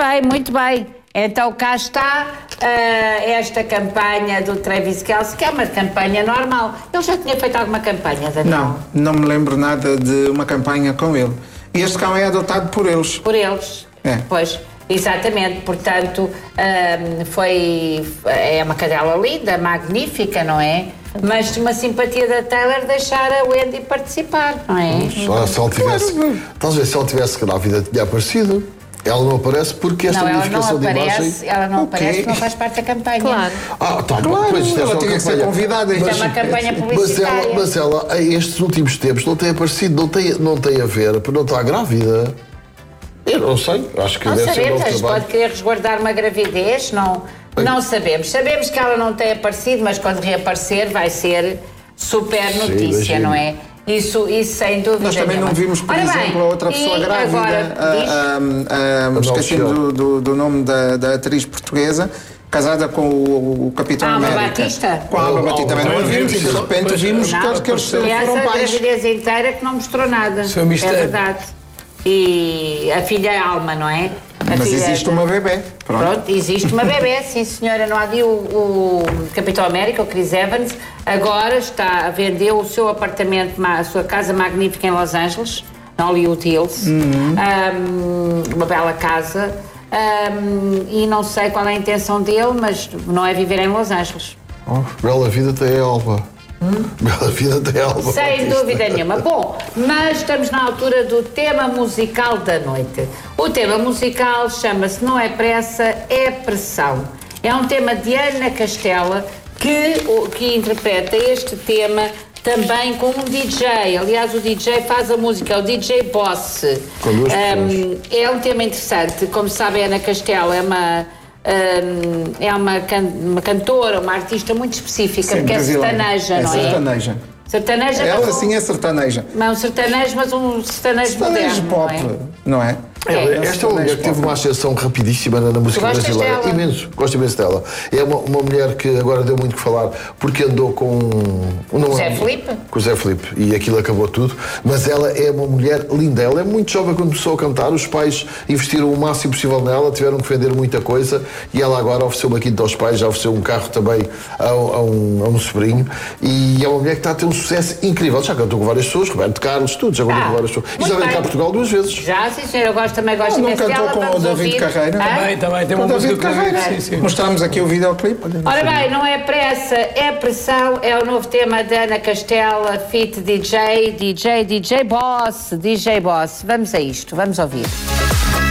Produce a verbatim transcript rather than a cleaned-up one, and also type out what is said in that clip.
bem, muito bem. Então cá está uh, esta campanha do Travis Kelce, que é uma campanha normal. Ele já tinha feito alguma campanha, Daniel? Não, não me lembro nada de uma campanha com ele. E este cão é adotado por eles. Por eles, é. Pois, exatamente. Portanto, um, foi, é uma cadela linda, magnífica, não é? Mas uma simpatia da Taylor deixar a Wendy participar, não é? Só, se ela tivesse, claro. Talvez se ela tivesse grávida tinha aparecido. Ela não aparece porque esta não, modificação ela não de aparece, imagem... Ela não okay. aparece porque não faz parte da campanha. Claro. Ah, tá, claro, pois, isto é ela tinha que ser convidada. Isto é uma campanha publicitária. Mas ela, mas ela, em estes últimos tempos, não tem aparecido, não tem, não tem a ver, porque não está grávida. Eu não sei, acho que não deve sabemos, ser um mas pode querer resguardar uma gravidez, não, não sabemos. Sabemos que ela não tem aparecido, mas quando reaparecer vai ser super notícia, sim, não é? Isso, isso sem dúvida. Nós também nenhuma. não vimos, por Ora exemplo, bem, a outra pessoa grávida, agora, a, a, a, esquecendo do, do, do nome da, da atriz portuguesa, casada com o, o Capitão Alba América. Batista? Com a Alba Batista também não a vimos, e de repente vimos não, que eles foram essa pais. gravidez inteira que não mostrou nada. Seu mistério. É verdade. E a filha é Alma, não é? A Mas filha existe da... uma bebé. Pronto. Pronto, existe uma bebé, sim senhora. Não havia o, o Capitão América, o Chris Evans, agora está a vender o seu apartamento, a sua casa magnífica em Los Angeles, na Hollywood Hills, uhum. um, uma bela casa, um, e não sei qual é a intenção dele, mas não é viver em Los Angeles. Oh, bela vida tem a Alba. Hum? Bela vida tem a Alba. Sem dúvida nenhuma. Bom, mas estamos na altura do tema musical da noite. O tema musical chama-se Não é Pressa, é Pressão. É um tema de Ana Castela que, que interpreta este tema também com um D J. Aliás, o D J faz a música, é o D J Boss. Um, é um tema interessante. Como sabem, Ana Castela é uma... Um, é uma, can, uma cantora, uma artista muito específica, sim, porque brasileira. É sertaneja, é não sertaneja. é? Sertaneja. Ela mas sim é sertaneja. Não, sertanejo, mas um sertanejo, sertanejo moderno, pop, não é? Não é? É, esta é uma mulher que teve uma ascensão rapidíssima na, na música brasileira. Dela? Imenso, gosto imenso dela. É uma, uma mulher que agora deu muito que falar porque andou com. Não, o Zé Filipe? Com o Zé Filipe e aquilo acabou tudo. Mas ela é uma mulher linda. Ela é muito jovem quando começou a cantar. Os pais investiram o máximo possível nela, tiveram que vender muita coisa e ela agora ofereceu uma quinta aos pais, já ofereceu um carro também a, a, um, a um sobrinho. E é uma mulher que está a ter um sucesso incrível. Já cantou com várias pessoas, Roberto Carlos, tudo, já cantou ah, com várias pessoas. E já veio cá a Portugal duas vezes. Já, sim, senhora, eu gosto, também gosto imenso dela. Não cantou com o David Carreira? Também, também, tem uma música Carreira. Sim, sim. Mostramos aqui o videoclipe. Ora bem, não é pressa, é pressão, é o novo tema da Ana Castela, feat D J, D J, D J Boss, D J Boss. Vamos a isto, vamos ouvir.